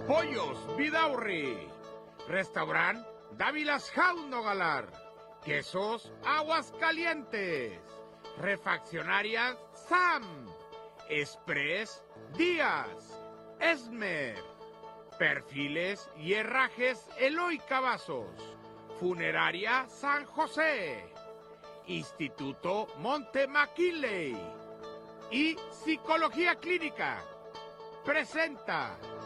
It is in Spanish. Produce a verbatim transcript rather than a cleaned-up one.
Pollos Vidaurri, Restaurant Dávilas Jauno Galar, Quesos Aguascalientes, Refaccionaria Sam, Express Díaz, Esmer, Perfiles y Herrajes Eloy Cavazos, Funeraria San José, Instituto Monte McKinley y Psicología Clínica presenta